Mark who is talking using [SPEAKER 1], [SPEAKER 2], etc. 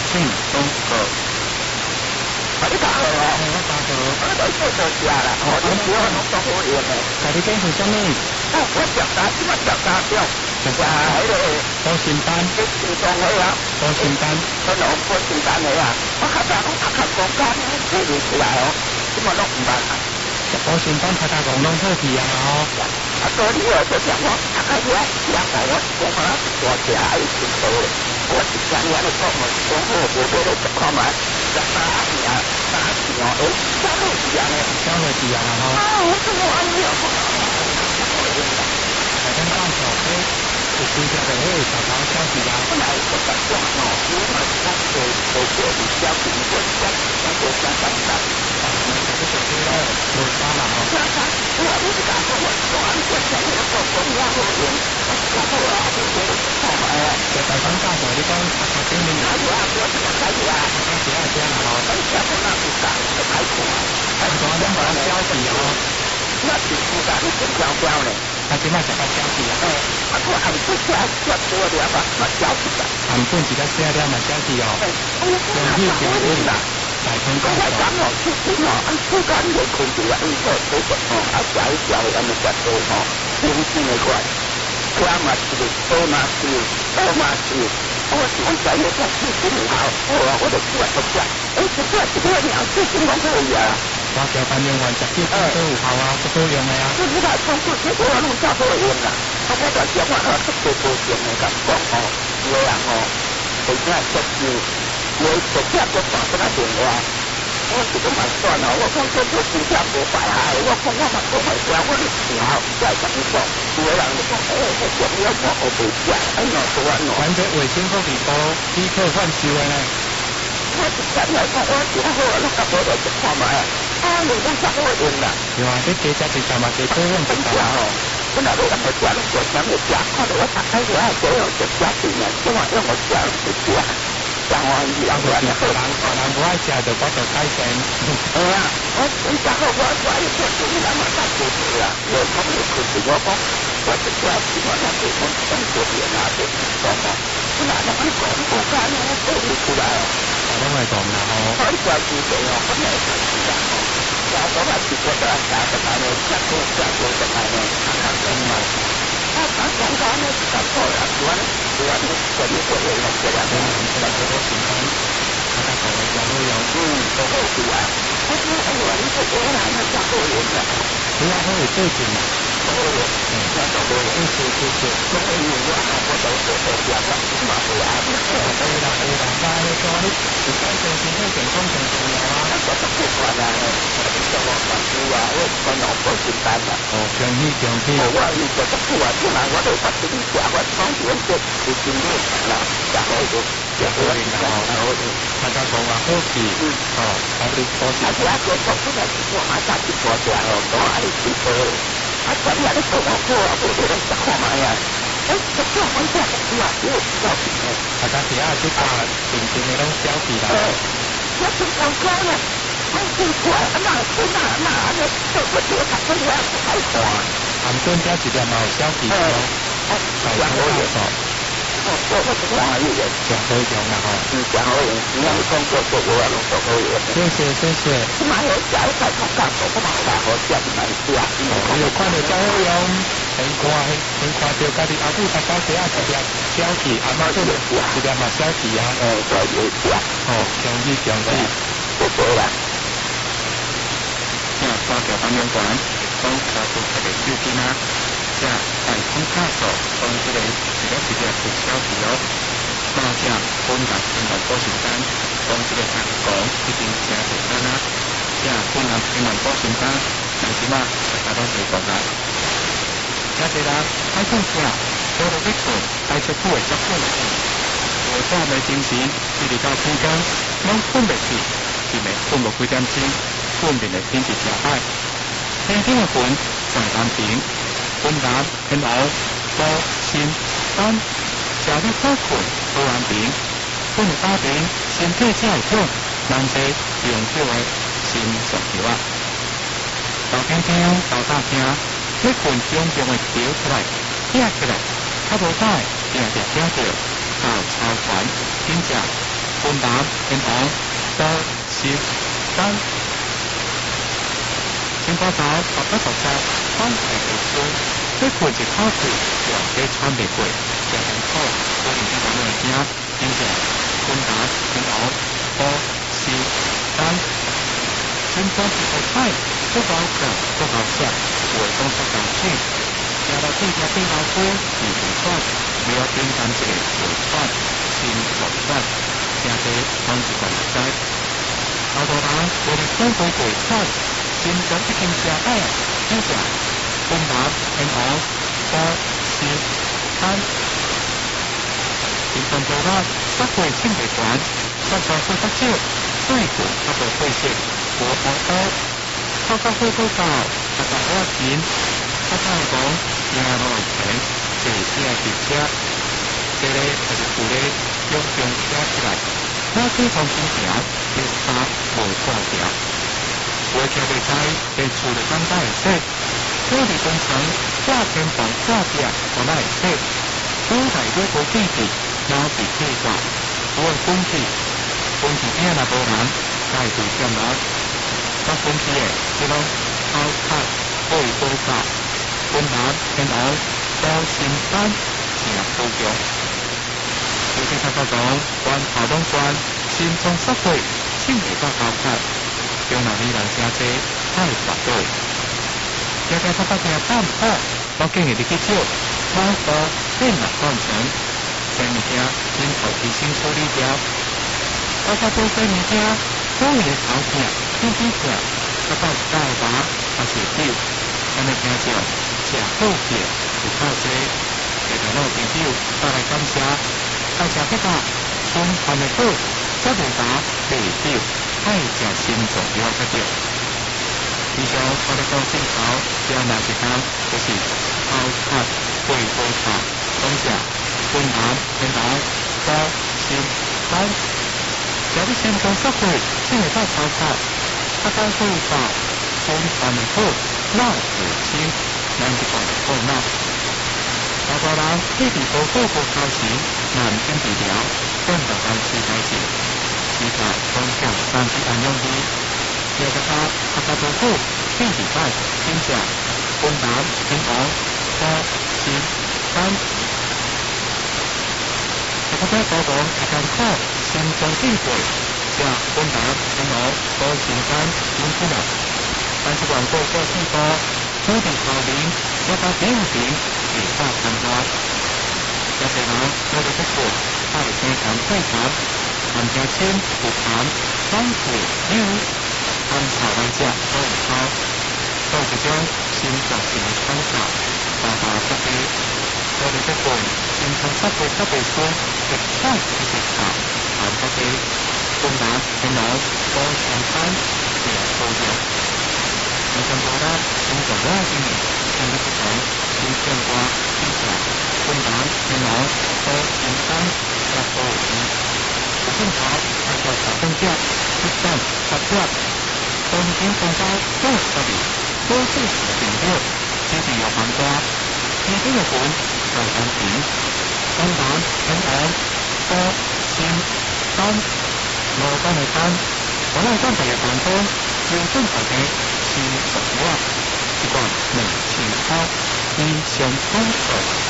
[SPEAKER 1] 中国。你打好哦，我打好，我来做做食啦，你小可拢做好用的。
[SPEAKER 2] 家己讲是啥物？
[SPEAKER 1] 我食啥？即摆食啥表？食迄个
[SPEAKER 2] 保心丹，
[SPEAKER 1] 这是东的啊，
[SPEAKER 2] 保心丹，
[SPEAKER 1] 我拢保心丹的啊。我较早拢读公家，这就出来哦，即摆拢唔捌啊。
[SPEAKER 2] 保心丹大家讲拢好去啊吼。
[SPEAKER 1] 所以我就讲我读开遐，然后我讲我大食爱吃多的，我是讲遐咧讲我讲好，无买咧一看嘛。打你啊！打你哦！哎，消费几样呢？
[SPEAKER 2] 消费几样啊？哈！
[SPEAKER 1] 我怎么还没有？
[SPEAKER 2] 大家到时候有几只的会找到消息啊？
[SPEAKER 1] 本来我讲哦，因为我讲做消费，我讲相当。
[SPEAKER 2] 这个是要落沙了哈。
[SPEAKER 1] 我你是讲我做安全的，我做公家好用，我讲好啊，我好买啊。
[SPEAKER 2] 在台湾大学你讲经理，
[SPEAKER 1] 我是开始啊，
[SPEAKER 2] 开始这样哈。
[SPEAKER 1] 我讲我那不讲，就开始啊。
[SPEAKER 2] 怎么样把它消息哦？
[SPEAKER 1] 那是不讲你真标标呢？
[SPEAKER 2] 他起码想到消息啊。
[SPEAKER 1] 我按不下要多了吧，那消息啊。
[SPEAKER 2] 按本是在写了嘛消息哦。用去讲啦。大通教授。
[SPEAKER 1] 我出钱哦，出间就开始啊，做哦，加一条安尼食多吼，新鲜的款，吃嘛是，多嘛是，多嘛是，我在那个吃真好，我就出来不食，这个鸟最近拢可以啊。
[SPEAKER 2] 我条番用完食起都有效啊，都好用的啊。
[SPEAKER 1] 不知道从过去我弄啥好用啦，我在讲我特别高兴的感觉哦，有人哦，会真出事。我直接就打给他电话，我这个蛮算了，我讲这个真正无败害，我讲我嘛不会讲，我的时候再怎么讲，有的人就讲，这重要我我不讲，多安怎？
[SPEAKER 2] 反正卫生福利部立刻换收的呢。
[SPEAKER 1] 我是讲来讲，我讲好，那个我就去看卖啊，你讲啥好用啦？
[SPEAKER 2] 对啊，你加加一下嘛，加多用一下哦。
[SPEAKER 1] 本来我讲我讲了，我讲了讲，看到我打开我还这样就加钱呢，今晚让我讲就讲。讲完以后，人
[SPEAKER 2] 不爱吃就我就改善。
[SPEAKER 1] 啊，我讲好，我一做做你那么大做事啊，我讲你可是我讲，我是讲喜欢那做工工作人啊，做什么？不然那么讲不干呢，做不出来哦。
[SPEAKER 2] 我会讲啦吼。
[SPEAKER 1] 我一挂住做哦，本来就是这样哦。然后我是觉得打的嘛呢，下做的嘛呢，看真嘛。他讲讲呢是讲错了，主要我就做了这两个，这两个都行。
[SPEAKER 2] 大家讲的讲都有，
[SPEAKER 1] 都好主啊。我说哎呦，你这原来那讲好用的，
[SPEAKER 2] 主要都有背景嘛。
[SPEAKER 1] 好用，那都好用。
[SPEAKER 2] 是。
[SPEAKER 1] 所以我都讲了，嘛对啊。
[SPEAKER 2] 对啦，那你说你是改善身体健康很重要啊。
[SPEAKER 1] 我都不管啦，什么嘛是啊，我脑不简单啦。
[SPEAKER 2] 强气。
[SPEAKER 1] 我你做得不啊，出来我都不听讲，我从前就不听你啦，然后就
[SPEAKER 2] 大家讲话好气，还是多些。
[SPEAKER 1] 大家说出来是我马上去做掉了，都爱去做。咱也咧做我做啊，不得来看嘛呀。这做我做不啊，我消息呢。
[SPEAKER 2] 大家只要去打定定的拢消息啦。
[SPEAKER 1] 我听广告呢，我听过，那这不就他这样太大。
[SPEAKER 2] 韩国家一点嘛有消息咯，大家好说。
[SPEAKER 1] 我是讲啊，有人
[SPEAKER 2] 讲好用啦吼。
[SPEAKER 1] 讲好用，你要工作做我拢做好用。
[SPEAKER 2] 谢谢。
[SPEAKER 1] 起码要加一块空干，我不买大好价就买一下。
[SPEAKER 2] 有看到真好用，先看到家己阿母大家写一条消息，阿妈做一条嘛消息啊。
[SPEAKER 1] 对，有价。
[SPEAKER 2] 详细。
[SPEAKER 1] 不对啦。
[SPEAKER 2] 花条番用馆，讲查出这个手机啊。大通教授讲这个一个消息哦，那这本来天然保险单，讲这个香港已经真简单啦，这本来天然保险单，但是嘛，大家都是讲啦，那这啦，爱讲啥，多了一份，爱出苦的足苦的，我早未精神，一直到天光，拢困袂去，因为困无几点钟，困眠的天气真歹，天天的困在南平。本南偏后多心肝，食了好困，好安平。困打平，身体才会痛，难得用叫的心上条啊。豆听听，豆大听，你困中中的跳出来，跳起来，较无歹，定定听着，到超传，真正分南天王多是三。先把头把不熟悉，翻来而出，这过一口气，让你喘袂过，真辛苦。我连这个物件，真正分南天王多是三。先把一个菜，不好看，不好食，话讲出口水，食到地下变老灰，是袂喘，不要简单一个袂喘，心不喘，吃多拢是惯知。好多人为了减肥袂喘，心脏已经吃歹啊，只食分南天王多是三。心脏做力，腹背挺袂悬，血糖血较少，水分较无血色。无好好，口口火火到，大家好紧，大家讲行路前，坐车骑车，这个就是有咧用中车起来，马腿从空调，一衫无挂条，我徛袂知，被厝的刚才会洗，玻璃工程挂天房挂壁，我哪会洗？屋内底无地皮，脑皮气化，我会风气边若无人，该对点落。我分析的，这种口卡背高卡，分南天王高心丹正高强。有啲他讲，关头拢关，心中失血，请袂到口卡，中南里人车车太绝对。大家他听打唔打？我建议你去照，马步变落换成，这物件今后提升处理掉。我甲做这物件，所有的头痛。天天痛，我到大麻还是酒，安尼听着食好嘢有靠济，下头老朋友带来感谢，爱食这个循环的好，这无打白酒，爱食心脏药才对。以上我哋讲镜头，这哪一项就是口卡胃波卡，讲食分南天王高心丹，有啲心脏失血，先会到口卡。大家可以把循环的好，脑有清，咱就讲好脑。大多人一直无好过考试，难听治疗，更大家吃开心。其他讲讲三级安用的，要大家做好，第二摆真正分南天王高心丹。大家多讲会艰苦，心中进步。食分南天王高心丹引起来，但是广告做细胞，主治头面，要到表面其他参加。有些人我哋不过爱生产退产，含加铅不含，双腿溜，含茶来食都有效。做一种心脏型的检查，大大不低。我哋不过心脏失血较袂顺，会快一直查，含不低。分南天王高心丹正高强，我想做啦，从国外经验，看得不同，新鲜瓜比较分南天王高心丹较高强。有正常，大家查证者，一旦发觉，当天公告50日，多数是病了，只是有寒瓜，其他的本在寒皮，分南天王高心丹。无单的单，我来讲第二版本，标准价格是10万，一罐2000块，以上通售。